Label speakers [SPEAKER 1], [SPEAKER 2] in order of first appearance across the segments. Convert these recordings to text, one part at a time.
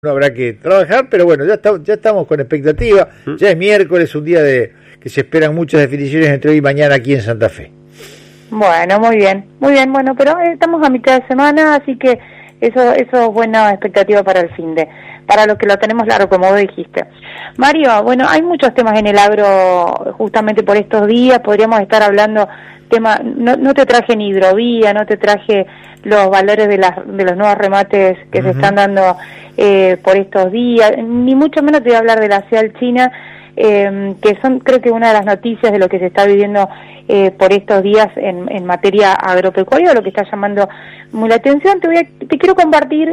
[SPEAKER 1] no habrá que trabajar, pero bueno, ya estamos con expectativa. Ya es miércoles, un día que se esperan muchas definiciones entre hoy y mañana aquí en Santa Fe.
[SPEAKER 2] Bueno, muy bien, bueno, pero estamos a mitad de semana, así que eso es buena expectativa para el para los que lo tenemos largo, como vos dijiste. Mario, bueno, hay muchos temas en el agro justamente por estos días, podríamos estar hablando no te traje ni hidrovía, no te traje los valores de los nuevos remates que se están dando por estos días, ni mucho menos te voy a hablar de la CEAL China, que son creo que una de las noticias de lo que se está viviendo por estos días en materia agropecuaria, lo que está llamando muy la atención. Les quiero compartir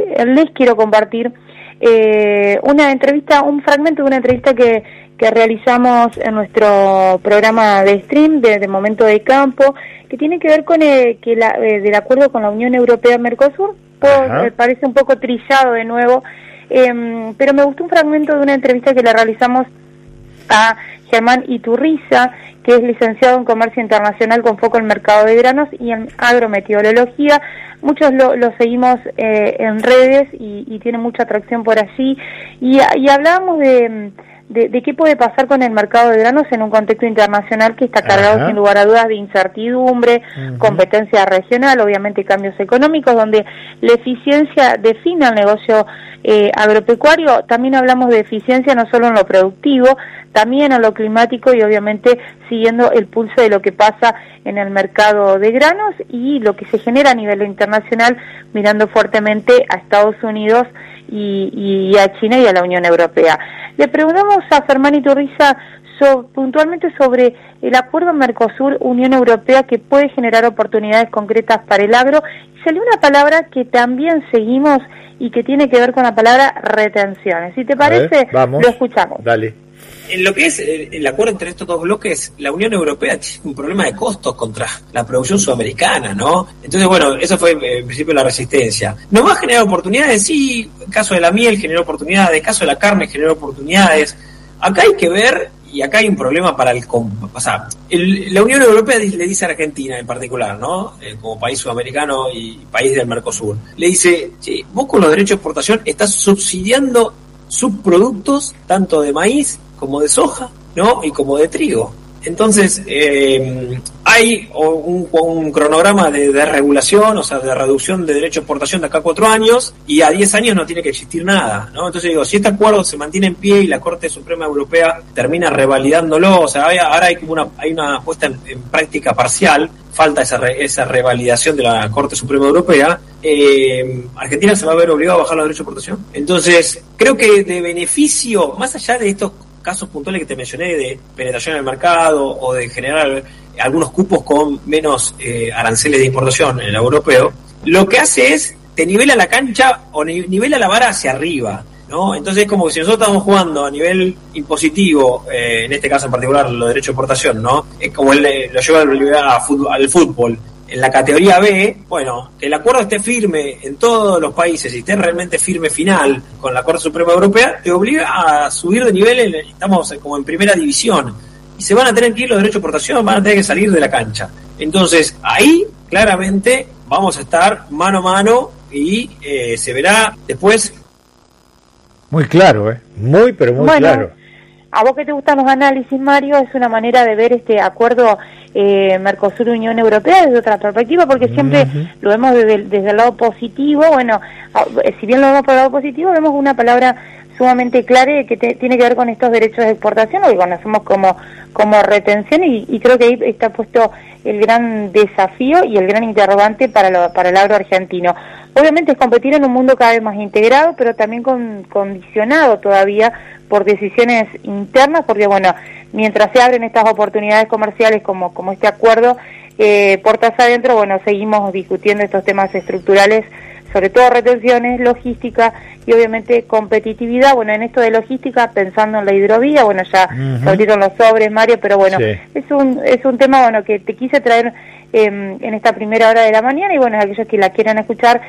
[SPEAKER 2] una entrevista, un fragmento de una entrevista que realizamos en nuestro programa de stream de Momento de Campo, que tiene que ver con del acuerdo con la Unión Europea-Mercosur. Parece un poco trillado de nuevo, pero me gustó un fragmento de una entrevista que le realizamos a Germán Iturriza, que es licenciado en Comercio Internacional con foco en mercado de granos y en agrometeorología. Muchos lo seguimos en redes y tiene mucha atracción por allí. Y hablábamos de qué puede pasar con el mercado de granos en un contexto internacional que está cargado sin lugar a dudas de incertidumbre, competencia regional, obviamente cambios económicos, donde la eficiencia define el negocio agropecuario. También hablamos de eficiencia no solo en lo productivo, también en lo climático y obviamente siguiendo el pulso de lo que pasa en el mercado de granos y lo que se genera a nivel internacional, mirando fuertemente a Estados Unidos y a China y a la Unión Europea. Le preguntamos a Germán Iturriza puntualmente sobre el acuerdo Mercosur-Unión Europea que puede generar oportunidades concretas para el agro. Y salió una palabra que también seguimos y que tiene que ver con la palabra retenciones. Si te parece, lo escuchamos.
[SPEAKER 1] Dale.
[SPEAKER 3] En lo que es el acuerdo entre estos dos bloques, la Unión Europea tiene un problema de costos contra la producción sudamericana, ¿no? Entonces, bueno, eso fue en principio la resistencia. ¿Nos va a generar oportunidades? Sí, el caso de la miel generó oportunidades, el caso de la carne generó oportunidades. Acá hay que ver, y acá hay un problema para la Unión Europea le dice a Argentina en particular, ¿no? Como país sudamericano y país del Mercosur, le dice, che, vos con los derechos de exportación estás subsidiando subproductos tanto de maíz como de soja, ¿no? Y como de trigo. Entonces, hay un cronograma de regulación, o sea, de reducción de derecho de exportación de acá a 4 años, y a 10 años no tiene que existir nada, ¿no? Entonces digo, si este acuerdo se mantiene en pie y la Corte Suprema Europea termina revalidándolo, o sea, ahora hay una puesta en práctica parcial, falta esa revalidación de la Corte Suprema Europea, Argentina se va a ver obligado a bajar los derechos de exportación. Entonces, creo que de beneficio, más allá de estos casos puntuales que te mencioné de penetración en el mercado o de generar algunos cupos con menos aranceles de importación en el europeo, lo que hace es te nivela la cancha o nivela la vara hacia arriba, ¿no? Entonces es como que si nosotros estamos jugando a nivel impositivo, en este caso en particular los derechos de exportación, ¿no? Es como lo lleva al fútbol. En la categoría B, bueno, que el acuerdo esté firme en todos los países y esté realmente firme final con la Corte Suprema Europea, te obliga a subir de nivel, estamos como en primera división, y se van a tener que ir los derechos de exportación, van a tener que salir de la cancha. Entonces, ahí, claramente, vamos a estar mano a mano y se verá después.
[SPEAKER 1] Muy claro, muy, pero muy claro.
[SPEAKER 2] A vos que te gustan los análisis, Mario, es una manera de ver este acuerdo Mercosur-Unión Europea desde otra perspectiva, porque siempre lo vemos desde el lado positivo. Bueno, si bien lo vemos por el lado positivo, vemos una palabra sumamente clara que tiene que ver con estos derechos de exportación, lo que conocemos como retención, y creo que ahí está puesto el gran desafío y el gran interrogante para el agro argentino. Obviamente es competir en un mundo cada vez más integrado, pero también condicionado todavía por decisiones internas, porque bueno, mientras se abren estas oportunidades comerciales como este acuerdo, puertas adentro, bueno, seguimos discutiendo estos temas estructurales, sobre todo retenciones, logística y obviamente competitividad. Bueno, en esto de logística, pensando en la hidrovía, bueno, ya se abrieron los sobres, Mario, pero bueno, es un tema, bueno, que te quise traer en esta primera hora de la mañana, y bueno, aquellos que la quieran escuchar,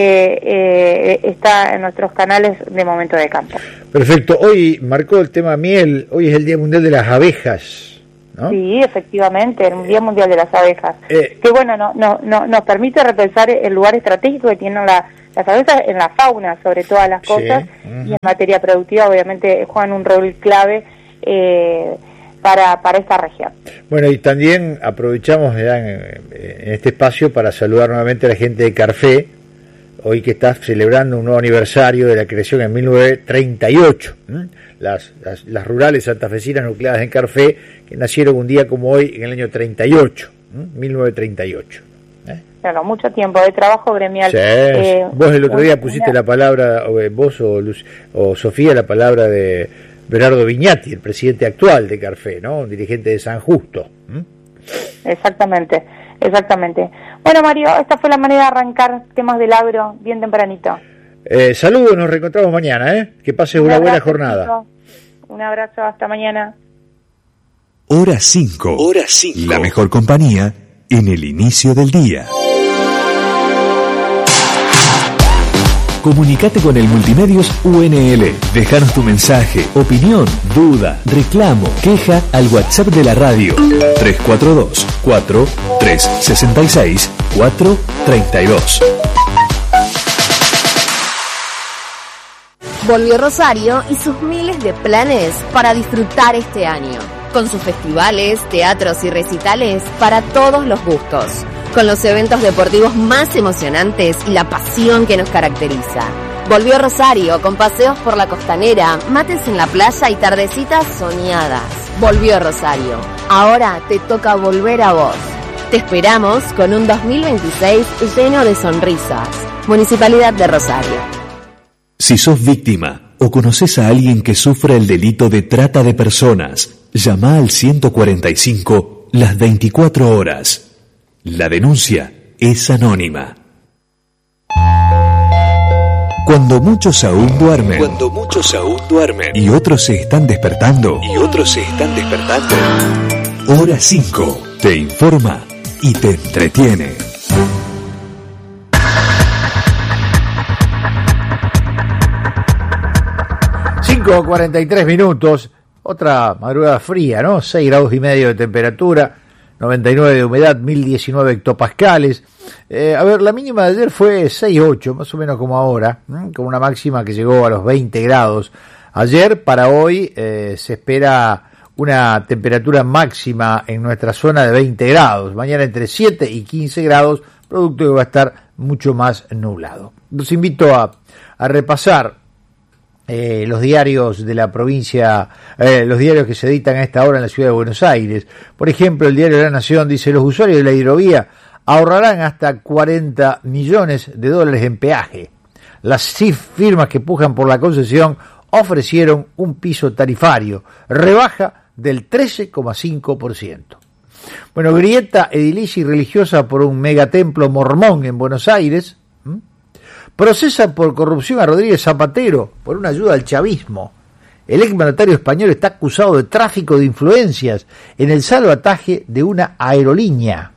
[SPEAKER 2] está en nuestros canales de Momento de Campo.
[SPEAKER 1] Perfecto. Hoy marcó el tema miel, hoy es el Día Mundial de las Abejas, ¿no? Sí,
[SPEAKER 2] efectivamente, el Día Mundial de las Abejas, que bueno, nos permite repensar el lugar estratégico que tienen las las abejas en la fauna sobre todas las cosas, y en materia productiva obviamente juegan un rol clave para esta región.
[SPEAKER 1] Bueno, y también aprovechamos ya en este espacio para saludar nuevamente a la gente de Carfé, hoy que está celebrando un nuevo aniversario de la creación en 1938. Las rurales santafesinas nucleadas en Carfé, que nacieron un día como hoy en el año 38, 1938.
[SPEAKER 2] Claro, mucho tiempo de trabajo gremial.
[SPEAKER 1] Sí. Vos el otro día pusiste la palabra, vos o Sofía, la palabra de Bernardo Viñati, el presidente actual de Carfé, ¿no? Un dirigente de San Justo.
[SPEAKER 2] Exactamente. Bueno, Mario, esta fue la manera de arrancar temas del agro bien tempranito.
[SPEAKER 1] Saludos, nos reencontramos mañana, que pases una buena jornada.
[SPEAKER 2] Chico. Un abrazo, hasta mañana.
[SPEAKER 4] Hora 5. La mejor compañía en el inicio del día. Comunicate con el Multimedios UNL. Déjanos tu mensaje, opinión, duda, reclamo, queja al WhatsApp de la radio 342-4366-432.
[SPEAKER 5] Volvió Rosario y sus miles de planes para disfrutar este año, con sus festivales, teatros y recitales para todos los gustos, con los eventos deportivos más emocionantes y la pasión que nos caracteriza. Volvió Rosario con paseos por la costanera, mates en la playa y tardecitas soñadas. Volvió Rosario. Ahora te toca volver a vos. Te esperamos con un 2026 lleno de sonrisas. Municipalidad de Rosario.
[SPEAKER 4] Si sos víctima o conoces a alguien que sufre el delito de trata de personas, llama al 145 las 24 horas. La denuncia es anónima. Cuando muchos aún duermen y otros se están despertando, Hora 5 te informa y te entretiene.
[SPEAKER 1] Con 43 minutos, otra madrugada fría, ¿no? 6 grados y medio de temperatura, 99 de humedad, 1019 hectopascales. La mínima de ayer fue 6,8, más o menos como ahora, con una máxima que llegó a los 20 grados. Ayer, para hoy, se espera una temperatura máxima en nuestra zona de 20 grados. Mañana entre 7 y 15 grados, producto que va a estar mucho más nublado. Los invito a repasar los diarios de la provincia, los diarios que se editan a esta hora en la ciudad de Buenos Aires. Por ejemplo, el diario de La Nación dice: los usuarios de la hidrovía ahorrarán hasta $40 millones en peaje. Las firmas que pujan por la concesión ofrecieron un piso tarifario, rebaja del 13,5%. Bueno, grieta edilicia y religiosa por un megatemplo mormón en Buenos Aires. Procesan por corrupción a Rodríguez Zapatero por una ayuda al chavismo. El exmandatario español está acusado de tráfico de influencias en el salvataje de una aerolínea.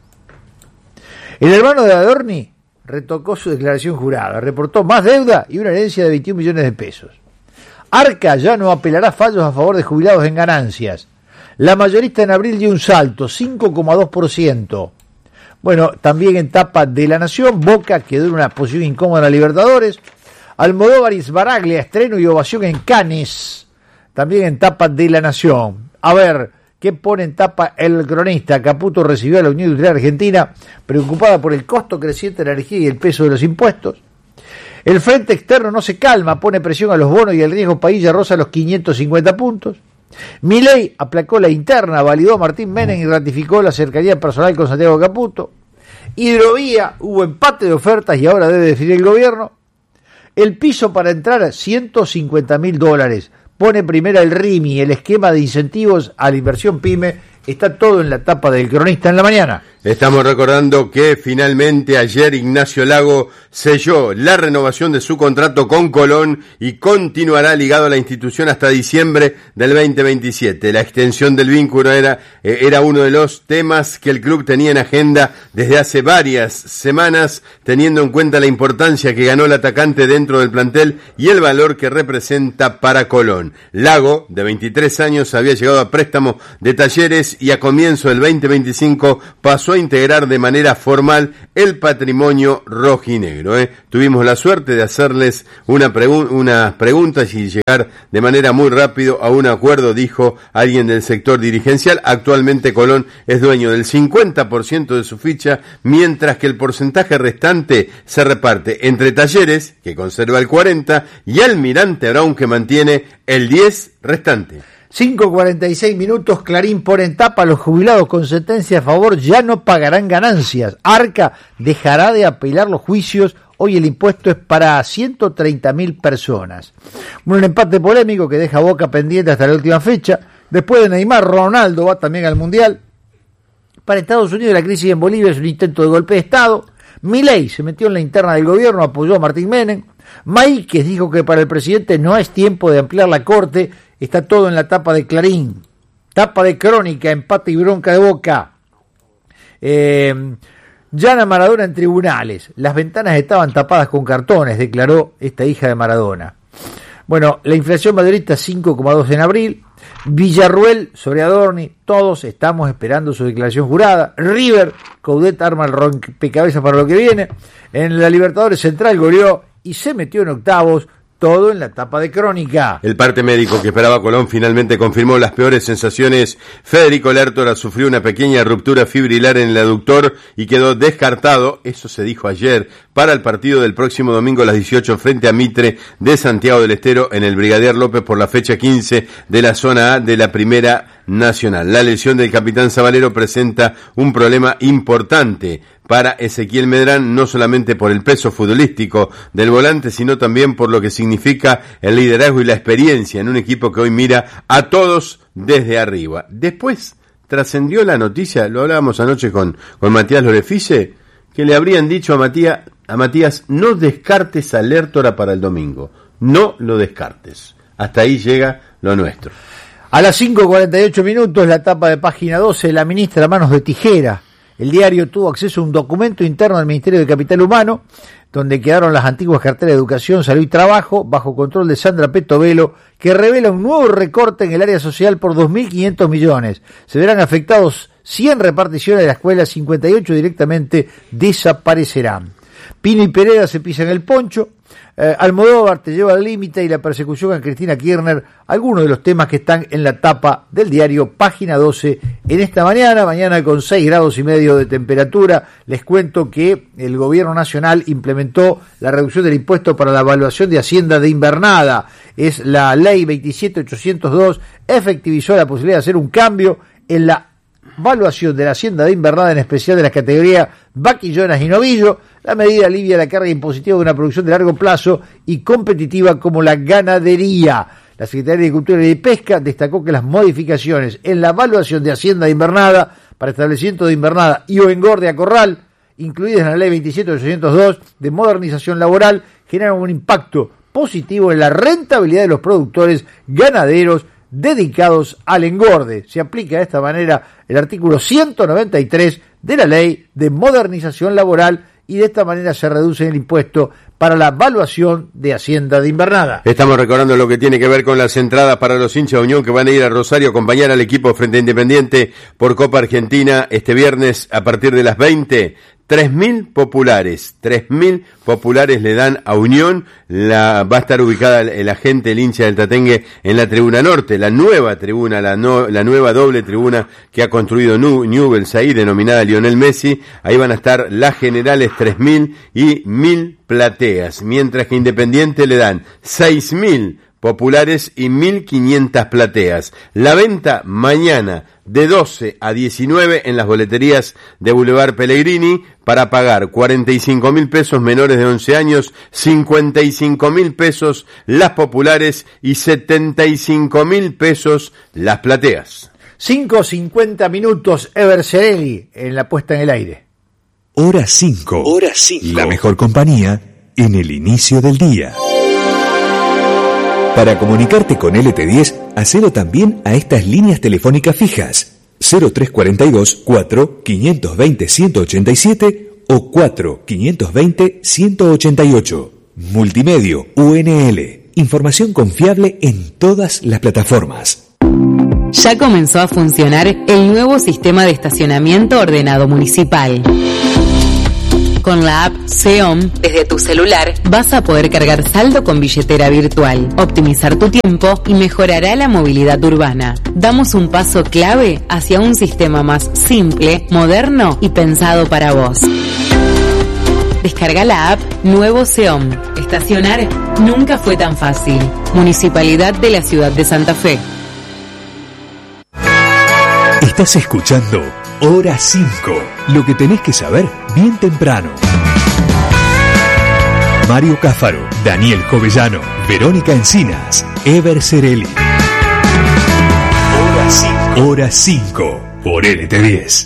[SPEAKER 1] El hermano de Adorni retocó su declaración jurada, reportó más deuda y una herencia de 21 millones de pesos. Arca ya no apelará fallos a favor de jubilados en ganancias. La mayorista en abril dio un salto, 5,2%. Bueno, también en tapa de La Nación, Boca quedó en una posición incómoda en la Libertadores. Almodóvar y Sbaraglia, estreno y ovación en Cannes, también en tapa de La Nación. A ver, ¿qué pone en tapa el cronista? Caputo recibió a la Unión Industrial Argentina, preocupada por el costo creciente de la energía y el peso de los impuestos. El frente externo no se calma, pone presión a los bonos y el riesgo país ya roza los 550 puntos. Milei aplacó la interna, validó a Martín Menem y ratificó la cercanía personal con Santiago Caputo. Hidrovía, hubo empate de ofertas y ahora debe definir el gobierno. El piso para entrar a $150.000. Pone primera el RIMI, el esquema de incentivos a la inversión PYME. Está todo en la tapa del Cronista en la mañana.
[SPEAKER 6] Estamos recordando que finalmente ayer Ignacio Lago selló la renovación de su contrato con Colón y continuará ligado a la institución hasta diciembre del 2027. La extensión del vínculo era uno de los temas que el club tenía en agenda desde hace varias semanas, teniendo en cuenta la importancia que ganó el atacante dentro del plantel y el valor que representa para Colón. Lago, de 23 años, había llegado a préstamo de Talleres y a comienzo del 2025 pasó pasó a integrar de manera formal el patrimonio rojinegro. Tuvimos la suerte de hacerles unas preguntas y llegar de manera muy rápido a un acuerdo, dijo alguien del sector dirigencial. Actualmente Colón es dueño del 50% de su ficha, mientras que el porcentaje restante se reparte entre Talleres, que conserva el 40%, y Almirante Brown, que mantiene el 10% restante.
[SPEAKER 1] 5:46 minutos, Clarín pone en tapa: los jubilados con sentencia a favor ya no pagarán ganancias. Arca dejará de apelar los juicios. Hoy el impuesto es para 130.000 personas. Un empate polémico que deja Boca pendiente hasta la última fecha. Después de Neymar, Ronaldo va también al Mundial. Para Estados Unidos la crisis en Bolivia es un intento de golpe de Estado. Milei se metió en la interna del gobierno, apoyó a Martín Menem. Maíquez dijo que para el presidente no es tiempo de ampliar la corte. Está todo en la tapa de Clarín. Tapa de Crónica, empate y bronca de Boca. Llana Maradona en tribunales. Las ventanas estaban tapadas con cartones, declaró esta hija de Maradona. Bueno, la inflación madridista 5,2 en abril. Villarruel sobre Adorni. Todos estamos esperando su declaración jurada. River, Coudet arma el rompecabezas para lo que viene. En la Libertadores Central goleó y se metió en octavos. Todo en la tapa de Crónica.
[SPEAKER 6] El parte médico que esperaba Colón finalmente confirmó las peores sensaciones. Federico Lertora sufrió una pequeña ruptura fibrilar en el aductor y quedó descartado, eso se dijo ayer, para el partido del próximo domingo a las 18 frente a Mitre de Santiago del Estero en el Brigadier López por la fecha 15 de la zona A de la Primera Nacional. La lesión del capitán Zabalero presenta un problema importante para Ezequiel Medrán, no solamente por el peso futbolístico del volante, sino también por lo que significa el liderazgo y la experiencia en un equipo que hoy mira a todos desde arriba. Después trascendió la noticia, lo hablábamos anoche con Matías Lorefice, que le habrían dicho a Matías, no descartes a Lertora para el domingo, no lo descartes. Hasta ahí llega lo nuestro.
[SPEAKER 1] A las 5:48 minutos, la tapa de Página 12, la ministra a manos de tijera. El diario tuvo acceso a un documento interno del Ministerio de Capital Humano, donde quedaron las antiguas carteras de Educación, Salud y Trabajo, bajo control de Sandra Petovelo, que revela un nuevo recorte en el área social por 2.500 millones. Se verán afectados 100 reparticiones de la escuela, 58 directamente desaparecerán. Pino y Pereda se pisan el poncho. Almodóvar te lleva al límite y la persecución a Cristina Kirchner, algunos de los temas que están en la tapa del diario Página 12 en esta mañana con 6,5 grados de temperatura. Les cuento que el gobierno nacional implementó la reducción del impuesto para la evaluación de Hacienda de invernada. Es la ley 27.802, efectivizó la posibilidad de hacer un cambio en la evaluación de la Hacienda de invernada, en especial de las categorías vaquillonas y novillo. La medida alivia la carga impositiva de una producción de largo plazo y competitiva como la ganadería. La Secretaría de Agricultura y Pesca destacó que las modificaciones en la evaluación de Hacienda de invernada para establecimiento de invernada y o engorde a corral, incluidas en la ley 27.802 de modernización laboral, generan un impacto positivo en la rentabilidad de los productores ganaderos dedicados al engorde. Se aplica de esta manera el artículo 193 de la ley de modernización laboral y de esta manera se reduce el impuesto para la evaluación de Hacienda de invernada.
[SPEAKER 6] Estamos recordando lo que tiene que ver con las entradas para los hinchas de Unión que van a ir a Rosario a acompañar al equipo frente a Independiente por Copa Argentina este viernes a partir de las 20. 3.000 populares le dan a Unión. Va a estar ubicada la gente, el hincha del Tatengue, en la tribuna norte, la nueva tribuna, la nueva doble tribuna que ha construido Newell's ahí, denominada Lionel Messi. Ahí van a estar las generales 3.000 y 1.000 plateas, mientras que Independiente le dan 6.000 populares y 1.500 plateas. La venta mañana de 12 a 19 en las boleterías de Boulevard Pellegrini para pagar 45.000 pesos menores de 11 años, 55.000 pesos las populares y 75.000 pesos las plateas.
[SPEAKER 1] 5:50 minutos, Ever Cerelli en la puesta en el aire.
[SPEAKER 4] Hora 5. La mejor compañía en el inicio del día. Para comunicarte con LT10, hacelo también a estas líneas telefónicas fijas 0342 4 520 187 o 4 520 188. Multimedio UNL. Información confiable en todas las plataformas.
[SPEAKER 7] Ya comenzó a funcionar el nuevo sistema de estacionamiento ordenado municipal. Con la app SEOM, desde tu celular, vas a poder cargar saldo con billetera virtual, optimizar tu tiempo y mejorará la movilidad urbana. Damos un paso clave hacia un sistema más simple, moderno y pensado para vos. Descarga la app Nuevo SEOM. Estacionar nunca fue tan fácil. Municipalidad de la Ciudad de Santa Fe.
[SPEAKER 4] Estás escuchando Hora 5, lo que tenés que saber bien temprano. Mario Cáfaro, Daniel Jovellano, Verónica Encinas, Ever Cerelli. Hora 5 por LT10.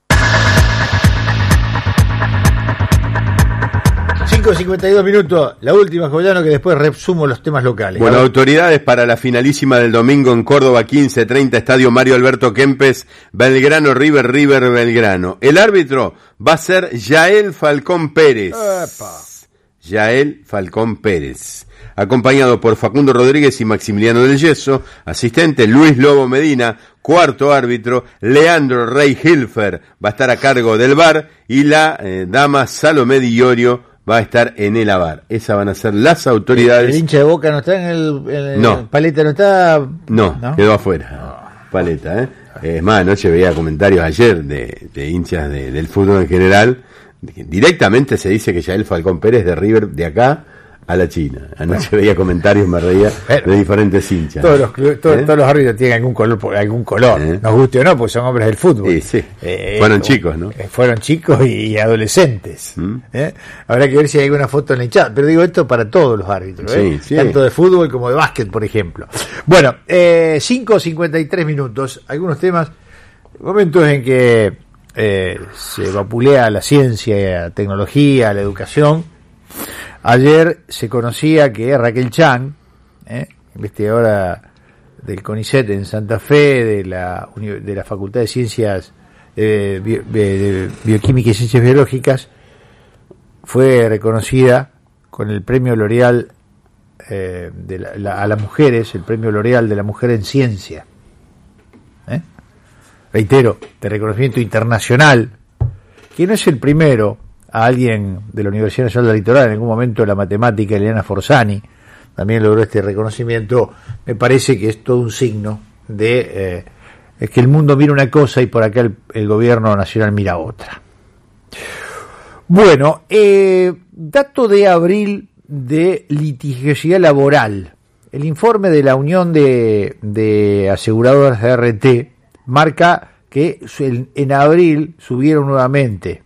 [SPEAKER 1] 5:52 minutos, la última, Jovellano, que después resumo los temas locales.
[SPEAKER 6] Bueno, autoridades para la finalísima del domingo en Córdoba, 15:30, Estadio Mario Alberto Kempes, Belgrano, River Belgrano. El árbitro va a ser Yael Falcón Pérez.
[SPEAKER 1] ¡Epa!
[SPEAKER 6] Yael Falcón Pérez, acompañado por Facundo Rodríguez y Maximiliano del Yeso, asistente Luis Lobo Medina, cuarto árbitro Leandro Rey Hilfer va a estar a cargo del VAR y la dama Salomé Di Iorio va a estar en el AVAR. Esas van a ser las autoridades.
[SPEAKER 1] ¿El hincha de Boca no está en el
[SPEAKER 6] no.
[SPEAKER 1] Paleta no está?
[SPEAKER 6] No, quedó afuera. Paleta, Es más, anoche veía comentarios ayer de hinchas del fútbol en general. Directamente se dice que Yael Falcón Pérez de River de acá a la China. Anoche veía comentarios, me reía, de diferentes hinchas.
[SPEAKER 1] Todos los árbitros tienen algún color, nos guste o no, porque son hombres del fútbol.
[SPEAKER 6] Sí. Fueron chicos, ¿no?
[SPEAKER 1] Fueron chicos y adolescentes. Habrá que ver si hay alguna foto en la hinchada. Pero digo esto para todos los árbitros,
[SPEAKER 6] sí.
[SPEAKER 1] Tanto de fútbol como de básquet, por ejemplo. Bueno, 5:53 minutos. Algunos temas, momentos en que se vapulea la ciencia, la tecnología, la educación. Ayer se conocía que Raquel Chang, investigadora del CONICET en Santa Fe, de la Facultad de Ciencias de Bioquímica y Ciencias Biológicas, fue reconocida con el premio L'Oreal a las mujeres, el premio L'Oreal de la mujer en ciencia. Reitero, de reconocimiento internacional, que no es el primero. A alguien de la Universidad Nacional del Litoral, en algún momento la matemática Eliana Forzani también logró este reconocimiento. Me parece que es todo un signo de que el mundo mira una cosa y por acá el gobierno nacional mira otra. Bueno, dato de abril de litigiosidad laboral. El informe de la Unión de Aseguradoras de RT marca que en abril subieron nuevamente.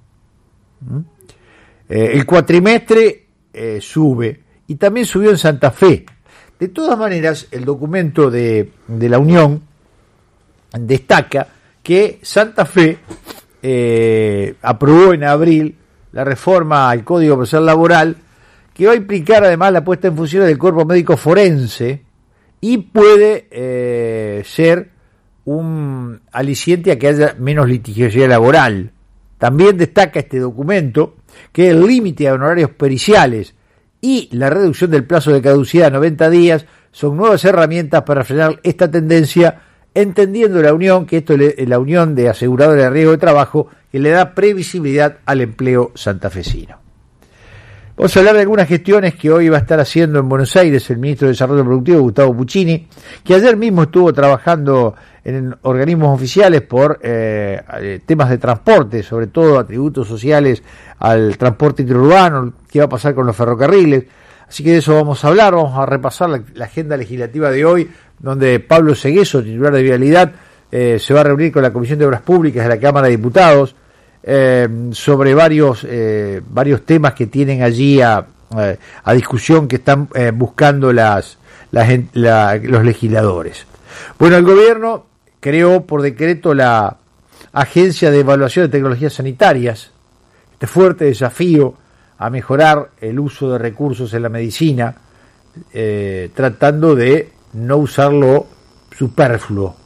[SPEAKER 1] El cuatrimestre sube y también subió en Santa Fe. De todas maneras, el documento de la Unión destaca que Santa Fe aprobó en abril la reforma al Código Procesal Laboral, que va a implicar además la puesta en funciones del cuerpo médico forense y puede ser un aliciente a que haya menos litigiosidad laboral. También destaca este documento que el límite a honorarios periciales y la reducción del plazo de caducidad a 90 días son nuevas herramientas para frenar esta tendencia, entendiendo la Unión que esto es la Unión de Aseguradores de Riesgo de Trabajo, que le da previsibilidad al empleo santafesino. Vamos a hablar de algunas gestiones que hoy va a estar haciendo en Buenos Aires el ministro de Desarrollo Productivo, Gustavo Puccini, que ayer mismo estuvo trabajando en organismos oficiales por temas de transporte, sobre todo atributos sociales al transporte interurbano, qué va a pasar con los ferrocarriles. Así que de eso vamos a hablar, vamos a repasar la agenda legislativa de hoy, donde Pablo Segueso, titular de Vialidad, se va a reunir con la Comisión de Obras Públicas de la Cámara de Diputados sobre varios temas que tienen allí a discusión, que están buscando los legisladores. Bueno, el gobierno creó por decreto la Agencia de Evaluación de Tecnologías Sanitarias, este fuerte desafío a mejorar el uso de recursos en la medicina, tratando de no usarlo superfluo.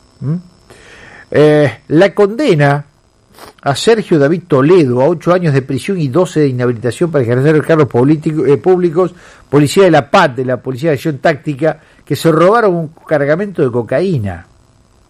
[SPEAKER 1] La condena a Sergio David Toledo a 8 años de prisión y 12 de inhabilitación para ejercer cargos públicos, policía de la PAT, de la Policía de Acción Táctica, que se robaron un cargamento de cocaína.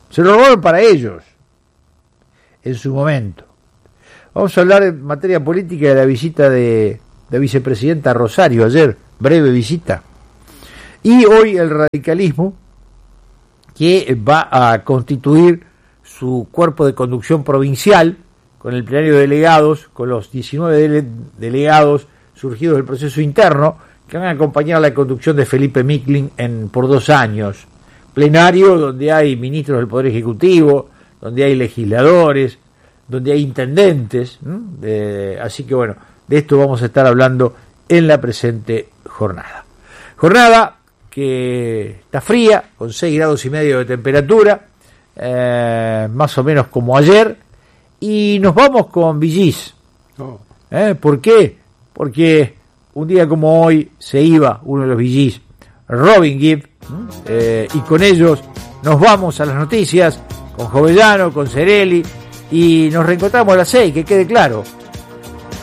[SPEAKER 1] Se lo robaron para ellos, en su momento. Vamos a hablar en materia política de la visita de vicepresidenta Rosario ayer, breve visita. Y hoy el radicalismo, que va a constituir su cuerpo de conducción provincial, con el plenario de delegados, con los 19 delegados surgidos del proceso interno, que van a acompañar la conducción de Felipe Miklin por 2 años. Plenario donde hay ministros del Poder Ejecutivo, donde hay legisladores, donde hay intendentes, así que bueno, de esto vamos a estar hablando en la presente jornada. Jornada que está fría, con 6 grados y medio de temperatura, más o menos como ayer, y nos vamos con Bee Gees. ¿Por qué? Porque un día como hoy se iba uno de los Bee Gees, Robin Gibb, y con ellos nos vamos a las noticias, con Jovellano, con Cerelli, y nos reencontramos a las 6, que quede claro.